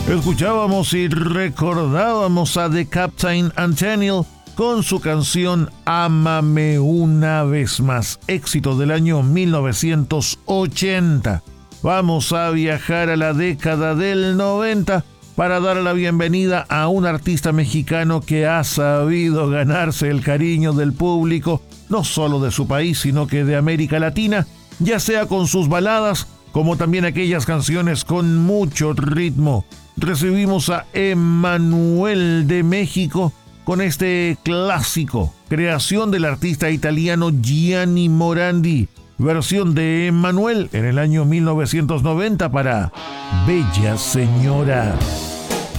Escuchábamos y recordábamos a The Captain and Daniel con su canción Ámame una vez más, éxito del año 1980. Vamos a viajar a la década del 90 para dar la bienvenida a un artista mexicano que ha sabido ganarse el cariño del público, no solo de su país, sino que de América Latina, ya sea con sus baladas, como también aquellas canciones con mucho ritmo. Recibimos a Emmanuel de México con este clásico, creación del artista italiano Gianni Morandi, versión de Emmanuel en el año 1990 para Bella Señora.